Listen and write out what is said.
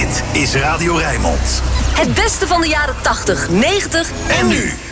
Dit is Radio Rijnmond. Het beste van de jaren 80, 90 En nu.